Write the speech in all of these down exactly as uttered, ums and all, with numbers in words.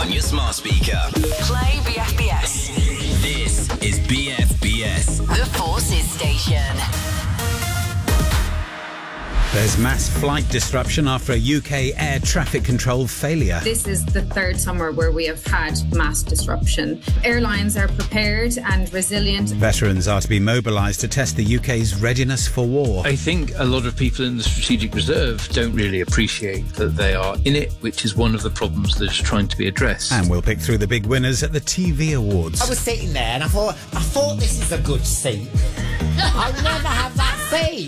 on your smart speaker. Play B F B S. This is B F B S. The Forces Station. There's mass flight disruption after a U K air traffic control failure. This is the third summer where we have had mass disruption. Airlines are prepared and resilient. Veterans are to be mobilised to test the U K's readiness for war. I think a lot of people in the Strategic Reserve don't really appreciate that they are in it, which is one of the problems that's trying to be addressed. And we'll pick through the big winners at the T V Awards. I was sitting there and I thought, I thought this is a good seat. I'll never have that seat.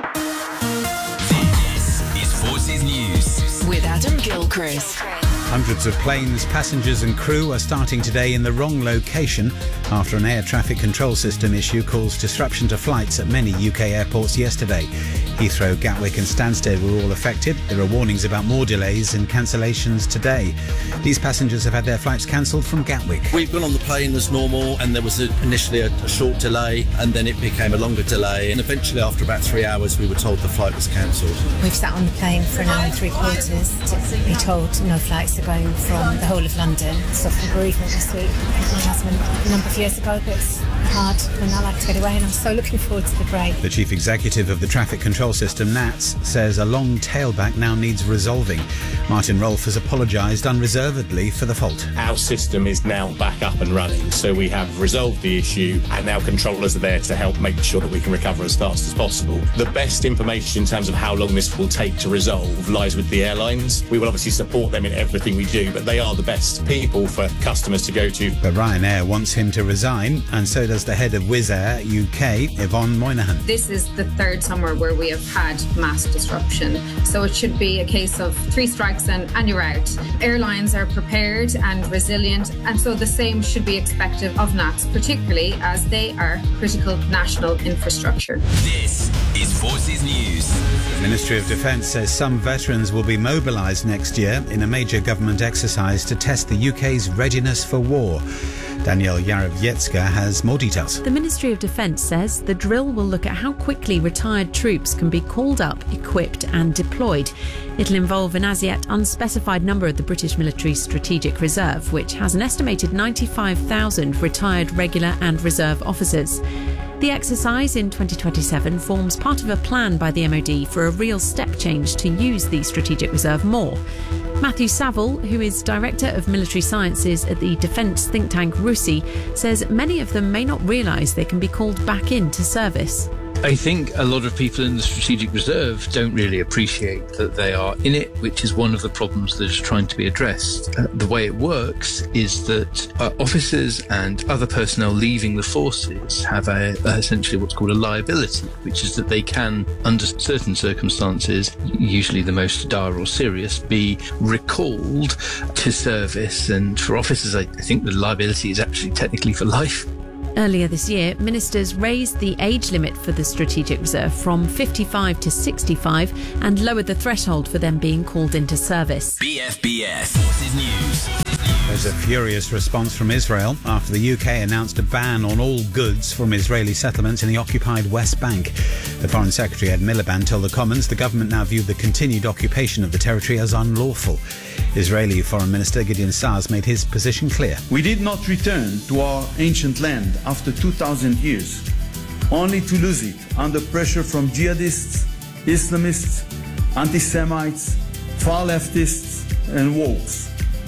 Forces News with Adam Gilchrist. Hundreds of planes, passengers and crew are starting today in the wrong location after an air traffic control system issue caused disruption to flights at many U K airports yesterday. Heathrow, Gatwick and Stansted were all affected. There are warnings about more delays and cancellations today. These passengers have had their flights cancelled from Gatwick. We've gone on the plane as normal and there was a, initially a, a short delay and then it became a longer delay and eventually after about three hours we were told the flight was cancelled. We've sat on the plane for an hour and three quarters to be told no flights are going from the whole of London. Suffered bereavement this week. My husband a number of years ago, but it's hard when I like to get away and I'm so looking forward to the break. The chief executive of the traffic control system, NATS, says a long tailback now needs resolving. Martin Rolfe has apologised unreservedly for the fault. Our system is now back up and running, so we have resolved the issue and now controllers are there to help make sure that we can recover as fast as possible. The best information in terms of how long this will take to resolve lies with the airlines. We will obviously support them in everything we do, but they are the best people for customers to go to. But Ryanair wants him to resign, and so does the head of Wizz Air U K, Yvonne Moynihan. This is the third summer where we have had mass disruption, so it should be a case of three strikes and, and you're out. Airlines are prepared and resilient, and so the same should be expected of NATS, particularly as they are critical national infrastructure. This is Forces News. The Ministry of Defence says some veterans will be mobilised next year in a major government exercise to test the U K's readiness for war. Danielle Yarowiecka has more details. The Ministry of Defence says the drill will look at how quickly retired troops can be called up, equipped and deployed. It'll involve an as yet unspecified number of the British Military Strategic Reserve, which has an estimated ninety-five thousand retired regular and reserve officers. The exercise in twenty twenty-seven forms part of a plan by the M O D for a real step change to use the Strategic Reserve more. Matthew Saville, who is Director of Military Sciences at the defence think tank RUSI, says many of them may not realise they can be called back into service. I think a lot of people in the Strategic Reserve don't really appreciate that they are in it, which is one of the problems that is trying to be addressed. Uh, the way it works is that uh, officers and other personnel leaving the forces have a, a, essentially what's called a liability, which is that they can, under certain circumstances, usually the most dire or serious, be recalled to service. And for officers, I, I think the liability is actually technically for life. Earlier this year, ministers raised the age limit for the Strategic Reserve from fifty-five to sixty-five and lowered the threshold for them being called into service. B F B S Forces News. There's a furious response from Israel after the U K announced a ban on all goods from Israeli settlements in the occupied West Bank. The Foreign Secretary Ed Miliband told the Commons the government now viewed the continued occupation of the territory as unlawful. Israeli Foreign Minister Gideon Sa'ar made his position clear. We did not return to our ancient land after two thousand years, only to lose it under pressure from jihadists, Islamists, anti-Semites, far leftists and wokes.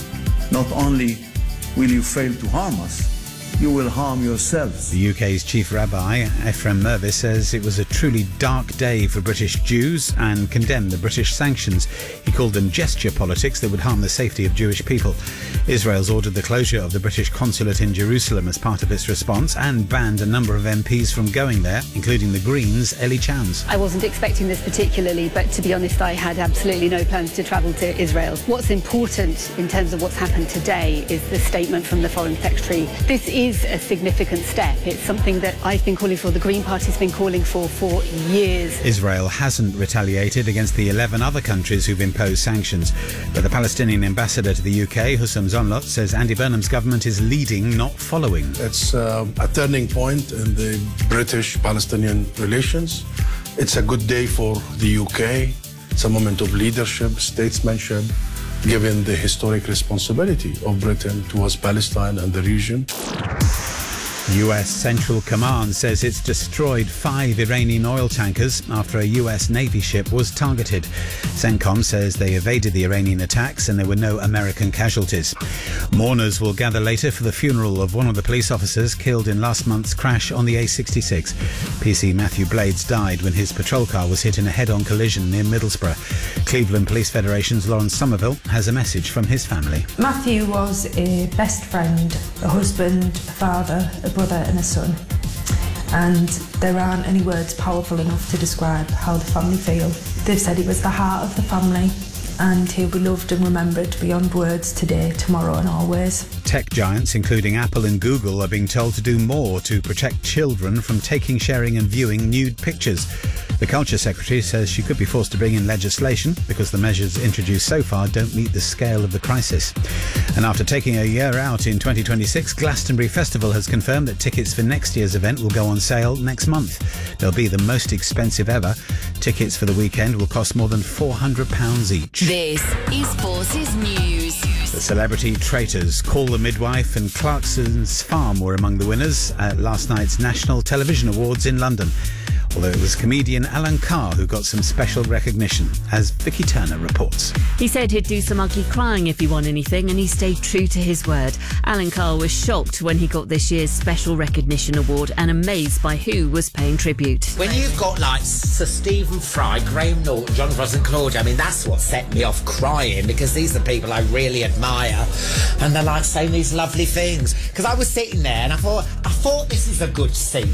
Not only will you fail to harm us, you will harm yourselves. The U K's chief rabbi, Ephraim Mervis, says it was a truly dark day for British Jews and condemned the British sanctions. He called them gesture politics that would harm the safety of Jewish people. Israel's ordered the closure of the British consulate in Jerusalem as part of its response and banned a number of M Ps from going there, including the Greens' Ellie Chance. I wasn't expecting this particularly, but to be honest, I had absolutely no plans to travel to Israel. What's important in terms of what's happened today is the statement from the Foreign Secretary. This is a significant step. It's something that I've been calling for, the Green Party's been calling for for years. Israel hasn't retaliated against the eleven other countries who've imposed sanctions, but the Palestinian ambassador to the U K, Hussam Zonlot, says Andy Burnham's government is leading, not following. It's uh, a turning point in the British-Palestinian relations. It's a good day for the U K. It's a moment of leadership, statesmanship, given the historic responsibility of Britain towards Palestine and the region. U S Central Command says it's destroyed five Iranian oil tankers after a U S Navy ship was targeted. CENTCOM says they evaded the Iranian attacks and there were no American casualties. Mourners will gather later for the funeral of one of the police officers killed in last month's crash on the A sixty-six. P C Matthew Blades died when his patrol car was hit in a head-on collision near Middlesbrough. Cleveland Police Federation's Lawrence Somerville has a message from his family. Matthew was a best friend, a husband, a father, a brother and a son, and there aren't any words powerful enough to describe how the family feel. They've said he was the heart of the family and he'll be loved and remembered beyond words today, tomorrow and always. Tech giants including Apple and Google are being told to do more to protect children from taking, sharing and viewing nude pictures. The Culture Secretary says she could be forced to bring in legislation because the measures introduced so far don't meet the scale of the crisis. And after taking a year out in twenty twenty-six, Glastonbury Festival has confirmed that tickets for next year's event will go on sale next month. They'll be the most expensive ever. Tickets for the weekend will cost more than four hundred pounds each. This is Forces News. The Celebrity Traitors, Call the Midwife and Clarkson's Farm were among the winners at last night's National Television Awards in London. Although it was comedian Alan Carr who got some special recognition, as Vicky Turner reports. He said he'd do some ugly crying if he won anything, and he stayed true to his word. Alan Carr was shocked when he got this year's Special Recognition Award and amazed by who was paying tribute. When you've got like Sir Stephen Fry, Graham Norton, John Ross and Claudia, I mean, that's what set me off crying, because these are people I really admire and they're like saying these lovely things. Because I was sitting there and I thought, I thought this is a good seat.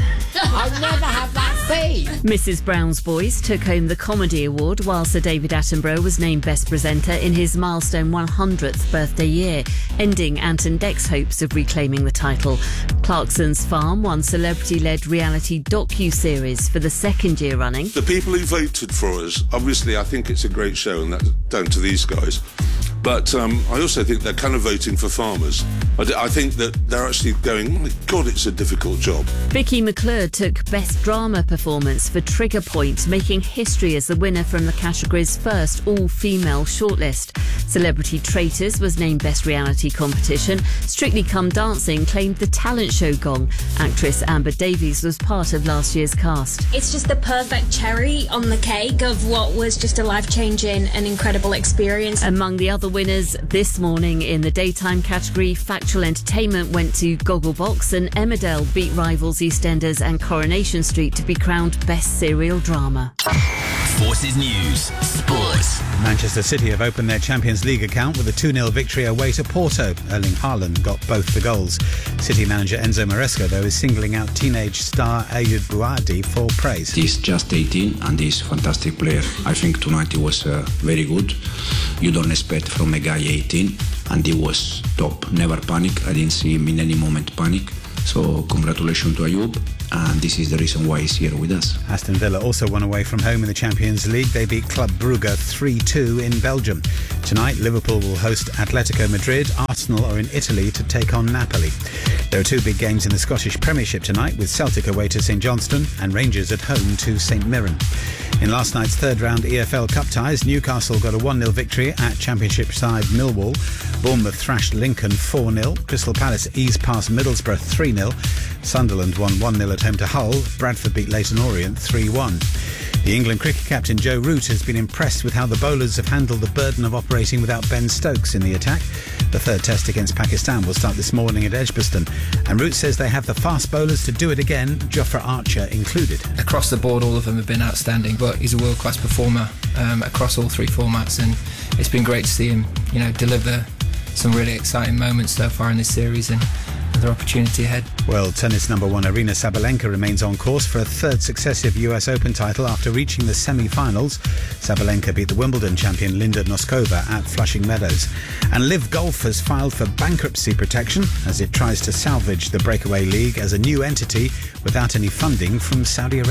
I never have that seat. Missus Brown's Boys took home the Comedy Award, while Sir David Attenborough was named Best Presenter in his milestone one hundredth birthday year, ending Anton Deck's hopes of reclaiming the title. Clarkson's Farm won celebrity-led reality docu-series for the second year running. The people who voted for us, obviously I think it's a great show, and that's down to these guys. But um, I also think they're kind of voting for farmers. I, d- I think that they're actually going, my God, it's a difficult job. Vicky McClure took Best Drama Performance for Trigger Point, making history as the winner from the category's first all-female shortlist. Celebrity Traitors was named Best Reality Competition. Strictly Come Dancing claimed the talent show gong. Actress Amber Davies was part of last year's cast. It's just the perfect cherry on the cake of what was just a life-changing and incredible experience. Among the other winners this morning in the daytime category, Factual Entertainment went to Gogglebox, and Emmerdale beat rivals EastEnders and Coronation Street to be crowned Best Serial Drama. Forces News Sports. Manchester City have opened their Champions League account with a two nil victory away to Porto. Erling Haaland got both the goals. City manager Enzo Maresca, though, is singling out teenage star Ayoub Bouadi for praise. He's just eighteen and he's a fantastic player. I think tonight he was uh, very good. You don't expect from a guy eighteen, and he was top. Never panic. I didn't see him in any moment panic. So congratulations to Ayoub, and this is the reason why he's here with us. Aston Villa also won away from home in the Champions League. They beat Club Brugge three two in Belgium. Tonight, Liverpool will host Atletico Madrid. Arsenal are in Italy to take on Napoli. There are two big games in the Scottish Premiership tonight, with Celtic away to St Johnstone and Rangers at home to St Mirren. In last night's third-round E F L Cup ties, Newcastle got a one nil victory at Championship side Millwall. Bournemouth thrashed Lincoln four nil. Crystal Palace eased past Middlesbrough three nil. Sunderland won one nil at home to Hull. Bradford beat Leyton Orient three one. The England cricket captain Joe Root has been impressed with how the bowlers have handled the burden of operating without Ben Stokes in the attack. The third test against Pakistan will start this morning at Edgbaston, and Root says they have the fast bowlers to do it again, Jofra Archer included. Across the board, all of them have been outstanding, but he's a world-class performer um, across all three formats, and it's been great to see him, you know, deliver some really exciting moments so far in this series, and another opportunity ahead. World tennis number one Aryna Sabalenka remains on course for a third successive U S Open title after reaching the semi-finals. Sabalenka beat the Wimbledon champion Linda Noskova at Flushing Meadows. And Liv Golf has filed for bankruptcy protection as it tries to salvage the breakaway league as a new entity without any funding from Saudi Arabia.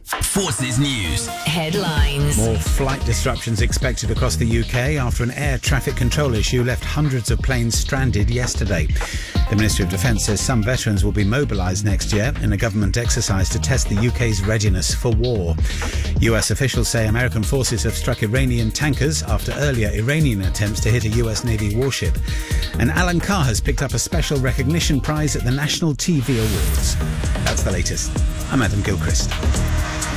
Forces News. Headlines. More flight disruptions expected across the U K after an air traffic control issue left hundreds of planes stranded yesterday. The Ministry of Defence says some veterans will be mobilised next year in a government exercise to test the U K's readiness for war. U S officials say American forces have struck Iranian tankers after earlier Iranian attempts to hit a U S Navy warship. And Alan Carr has picked up a special recognition prize at the National T V Awards. That's the latest. I'm Adam Gilchrist.